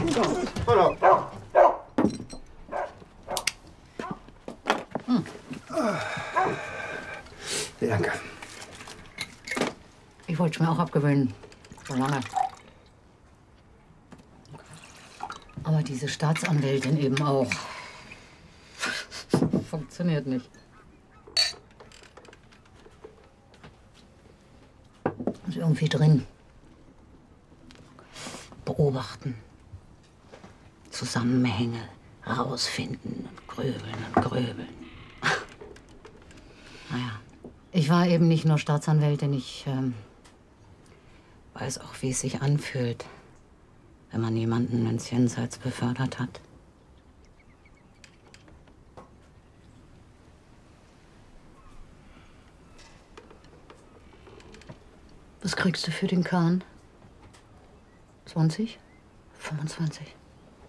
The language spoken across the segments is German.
Hallo. Danke. Ich wollte es mir auch abgewöhnen. Schon lange. Aber diese Staatsanwältin eben auch. Funktioniert nicht. Ist irgendwie drin. Beobachten. Zusammenhänge rausfinden und gröbeln. Naja. Ich war eben nicht nur Staatsanwältin, ich weiß auch, wie es sich anfühlt, wenn man jemanden ins Jenseits befördert hat. Was kriegst du für den Kahn? 20? 25?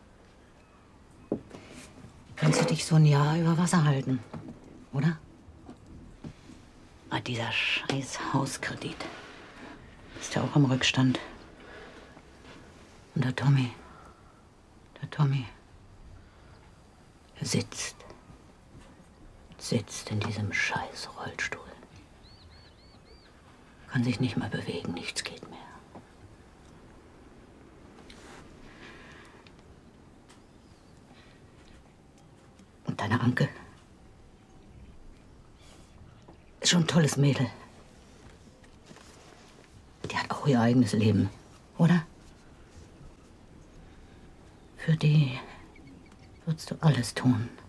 Kannst du dich so ein Jahr über Wasser halten, oder? Ah, dieser scheiß Hauskredit. Ist ja auch im Rückstand. Und der Tommy, der sitzt in diesem scheiß Rollstuhl. Kann sich nicht mehr bewegen, nichts geht mehr. Und deine Anke? Ist schon ein tolles Mädel. Die hat auch ihr eigenes Leben, oder? Für die würdest du alles tun.